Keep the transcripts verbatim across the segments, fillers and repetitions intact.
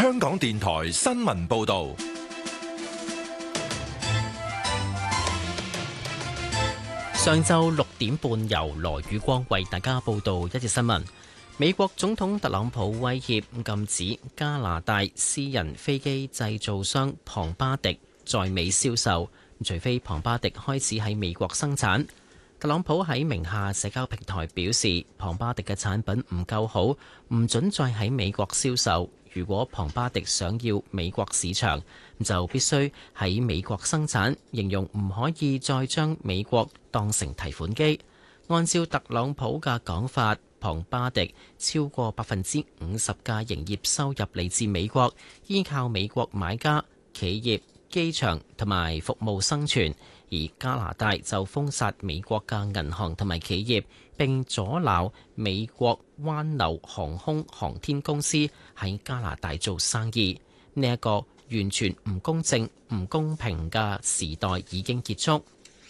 香港電台新聞報道。 上晝六點半，由羅宇光為大家報道一節新聞。美國總統特朗普威脅禁止加拿大私人飛機製造商龐巴迪在美銷售，除非龐巴迪開始喺美國生產。特朗普喺名下社交平台表示，龐巴迪嘅產品唔夠好，唔准再喺美國銷售。如果龐巴迪想要美國市場，就必須喺美國生產，形容唔可以再將美國當成提款機。按照特朗普嘅講法，龐巴迪超過百分之五十嘅營業收入嚟自美國，依靠美國買家、企業、機場同埋服務生存。而加拿大就封殺美國嘅銀行同埋企業，並阻撓美國灣流航空航天公司喺加拿大做生意。呢一個完全唔公正、唔公平嘅時代已經結束。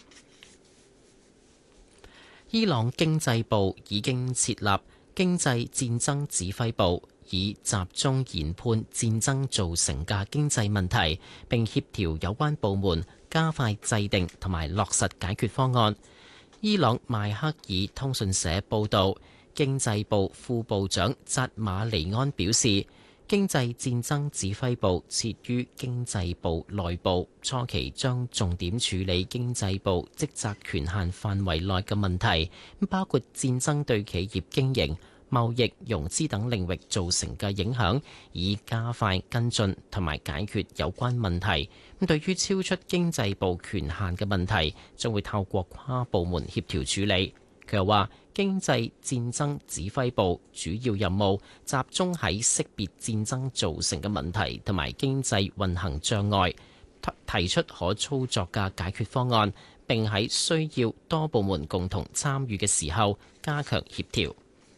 伊朗經濟部已經設立經濟戰爭指揮部，以集中研判戰爭造成嘅經濟問題，並協調有關部門加快制定同埋落實解決方案。伊朗邁克爾通訊社報導，經濟部副部長扎馬尼安表示，經濟戰爭指揮部設於經濟部內部，初期將重點處理經濟部職責權限範圍內嘅問題，包括戰爭對企業經營、貿易、融資等領域造成嘅影響，以加快跟進同埋解決有關問題。咁對於超出經濟部權限嘅問題，將會透過跨部門協調處理。佢又話，經濟戰爭指揮部主要任務集中喺識別戰爭造成嘅問題同埋經濟運行障礙，提出可操作嘅解決方案，並喺需要多部門共同參與嘅時候加強協調。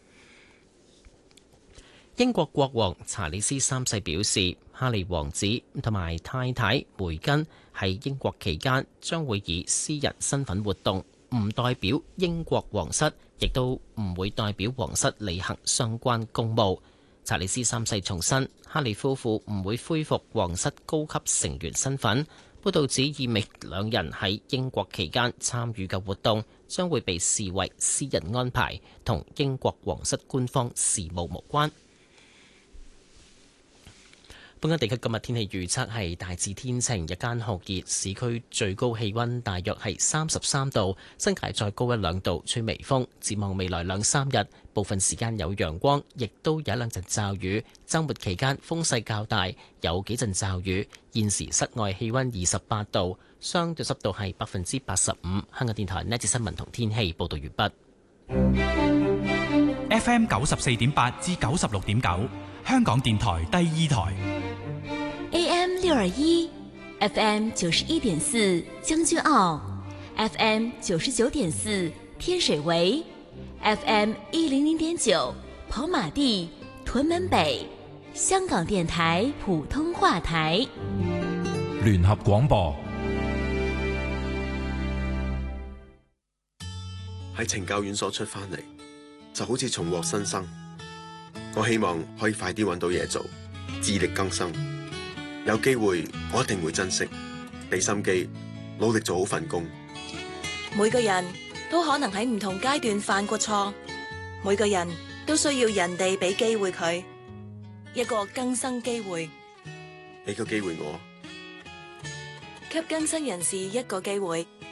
英國國王查理斯三世表示，哈利王子同埋太太梅根喺英國期間將會以私人身份活動，唔代表英國皇室，亦都唔會代表皇室履行相關公務。查理斯三世重申，哈利夫婦唔會恢復皇室高級成員身份。報道指，意味兩人喺英國期間參與嘅活動將會被視為私人安排，同英國皇室官方事務無關。本港地區今日天氣預測係大致天晴，日間酷熱，市區最高氣溫大約係三十三度，新界再高一兩度，吹微風。展望未來兩三日，部分時間有陽光，亦都有一兩陣驟雨。週末期間風勢較大，有幾陣驟雨。現時室外氣溫二十八度，相對濕度係百分之八十五。香港電台呢節新聞同天氣報道完畢。F M 九十四點八至九十六點九，香港電台第二台。 A M 六二一 ，F M 九十一點四將軍澳 ，F M 九十九點四天水圍 ，F M 一零零點九跑馬地屯門北，香港電台普通話台。 聯合廣播。 喺懲教院所出翻嚟，就好似重獲新生。我希望可以快啲揾到嘢做，自力更生。有機會我一定會珍惜，俾心機，努力做好份工。 每個人都可能喺唔同階段犯過錯，每個人都需要人哋俾機會佢一個更生機會。 俾個機會我， 給更生人士一個機會。